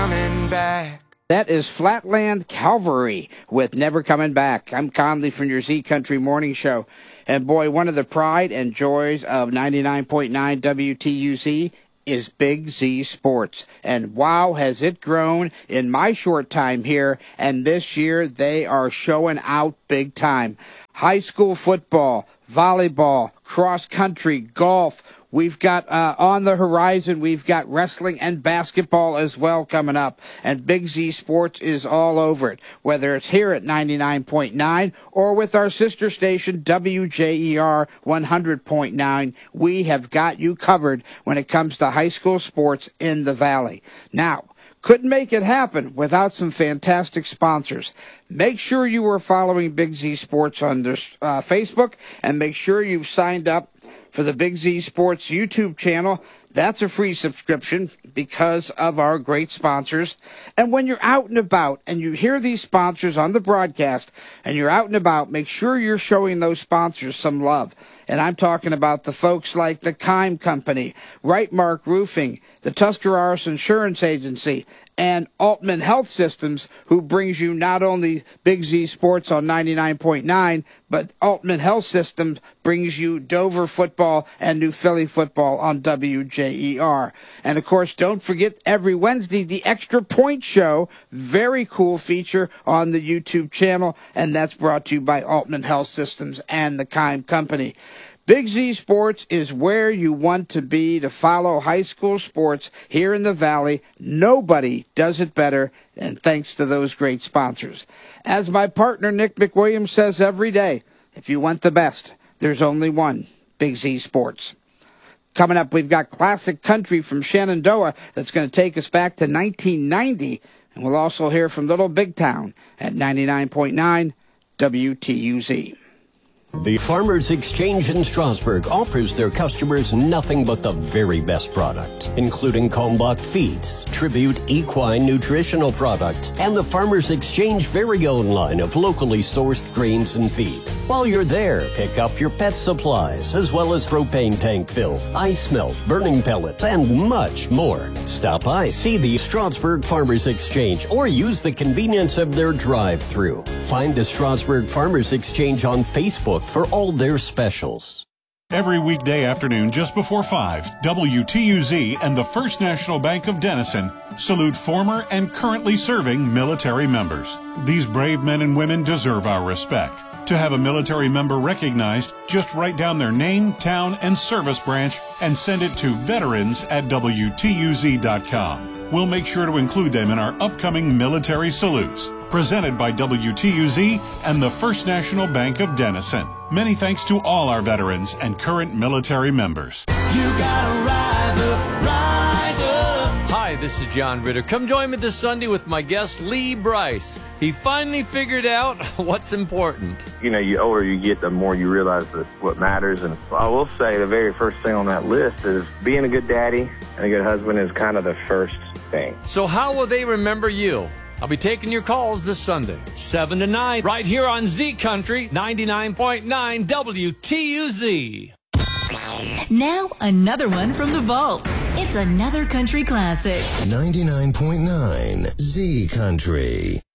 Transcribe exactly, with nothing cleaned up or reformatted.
coming back. That is Flatland Calvary with Never Coming Back. I'm Conley from your Z Country Morning Show. And boy, one of the pride and joys of ninety-nine point nine W T U Z is Big Z Sports. And wow, has it grown in my short time here. And this year, they are showing out big time. High school football, volleyball, cross country, golf. We've got uh, on the horizon, we've got wrestling and basketball as well coming up. And Big Z Sports is all over it, whether it's here at ninety-nine point nine or with our sister station, W J E R one hundred point nine. We have got you covered when it comes to high school sports in the Valley. Now, couldn't make it happen without some fantastic sponsors. Make sure you are following Big Z Sports on this, uh, Facebook, and make sure you've signed up for the Big Z Sports YouTube channel. That's a free subscription because of our great sponsors. And when you're out and about and you hear these sponsors on the broadcast and you're out and about, make sure you're showing those sponsors some love. And I'm talking about the folks like the Kime Company, Right Mark Roofing, the Tuscarawas Insurance Agency, and Altman Health Systems, who brings you not only Big Z Sports on ninety-nine point nine, but Altman Health Systems brings you Dover football and New Philly football on W J E R. And, of course, don't forget every Wednesday, the Extra Point Show, very cool feature on the YouTube channel, and that's brought to you by Altman Health Systems and the Kime Company. Big Z Sports is where you want to be to follow high school sports here in the Valley. Nobody does it better, and thanks to those great sponsors. As my partner Nick McWilliams says every day, if you want the best, there's only one, Big Z Sports. Coming up, we've got classic country from Shenandoah that's going to take us back to nineteen ninety, and we'll also hear from Little Big Town at ninety-nine point nine W T U Z. The Farmers Exchange in Strasburg offers their customers nothing but the very best products, including Kalmbach feeds, Tribute equine nutritional products, and the Farmers Exchange very own line of locally sourced grains and feed. While you're there, pick up your pet supplies, as well as propane tank fills, ice melt, burning pellets, and much more. Stop by, see the Strasburg Farmers Exchange, or use the convenience of their drive-thru. Find the Strasburg Farmers Exchange on Facebook for all their specials. Every weekday afternoon just before five, W T U Z and the First National Bank of Denison salute former and currently serving military members. These brave men and women deserve our respect. To have a military member recognized, just write down their name, town, and service branch and send it to veterans at W T U Z dot com. We'll make sure to include them in our upcoming military salutes. Presented by W T U Z and the First National Bank of Denison. Many thanks to all our veterans and current military members. You gotta rise up, rise up. Hi, this is John Ritter. Come join me this Sunday with my guest, Lee Bryce. He finally figured out what's important. You know, you older you get, the more you realize that what matters. And I will say the very first thing on that list is being a good daddy and a good husband is kind of the first thing. So how will they remember you? I'll be taking your calls this Sunday, seven to nine, right here on Z Country, ninety-nine point nine W T U Z. Now, another one from the vault. It's another country classic. ninety-nine point nine Z Country.